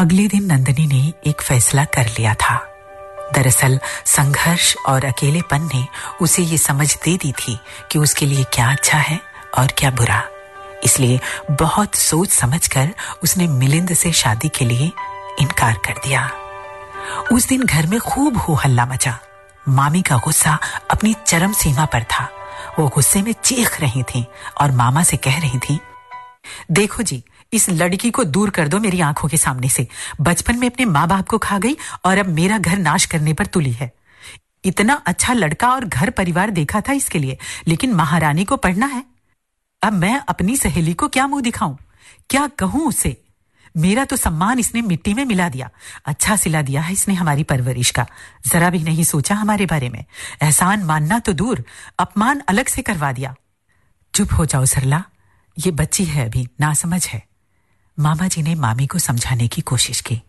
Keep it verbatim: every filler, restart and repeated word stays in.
अगले दिन नंदिनी ने एक फैसला कर लिया था। दरअसल संघर्ष और अकेलेपन ने उसे ये समझ दे दी थी कि उसके लिए क्या अच्छा है और क्या बुरा। इसलिए बहुत सोच समझकर उसने मिलिंद से शादी के लिए इनकार कर दिया। उस दिन घर में खूब हो हल्ला मचा। मामी का गुस्सा अपनी चरम सीमा पर था। वो गुस्से में चीख रही थी और मामा से कह रही थी, देखो जी, इस लड़की को दूर कर दो मेरी आंखों के सामने से। बचपन में अपने माँ बाप को खा गई और अब मेरा घर नाश करने पर तुली है। इतना अच्छा लड़का और घर परिवार देखा था इसके लिए, लेकिन महारानी को पढ़ना है। अब मैं अपनी सहेली को क्या मुंह दिखाऊं, क्या कहूं उसे? मेरा तो सम्मान इसने मिट्टी में मिला दिया। अच्छा सिला दिया है इसने हमारी परवरिश का। जरा भी नहीं सोचा हमारे बारे में। एहसान मानना तो दूर, अपमान अलग से करवा दिया। चुप हो जाओ सरला, ये बच्ची है, अभी नासमझ है। मामा जी ने मामी को समझाने की कोशिश की।